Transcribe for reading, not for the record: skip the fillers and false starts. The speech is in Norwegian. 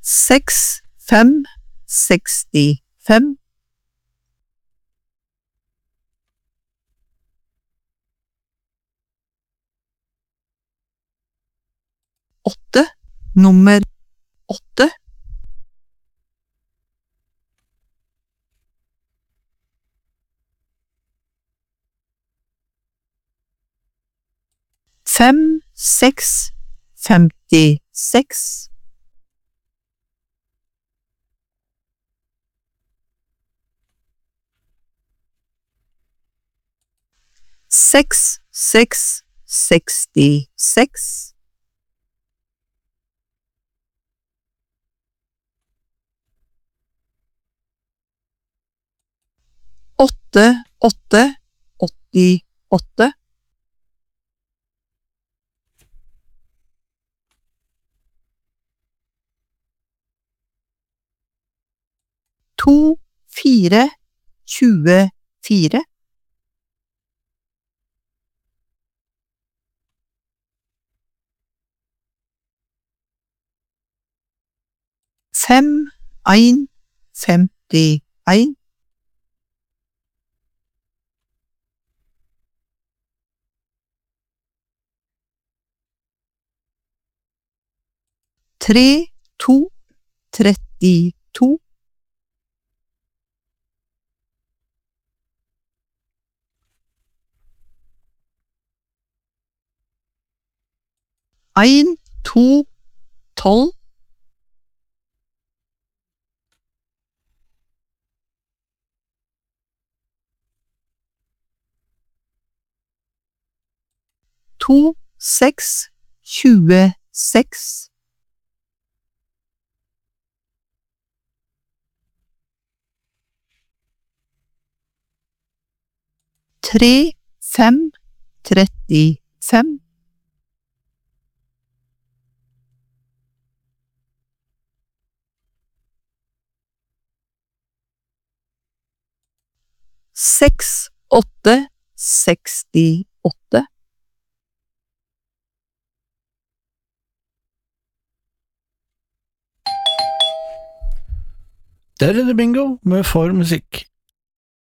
6, 5, 65. 8, nummer 8. 5, 6, 56. 6, 6, 66. 8, 8, 88. 2, 4, 24. 5, 1, 51. 3, 2, 32. 1, 2, 12. 2, 6, 26. 3, 5, 35. 6, 8, 68. Der er det bingo med For musikk.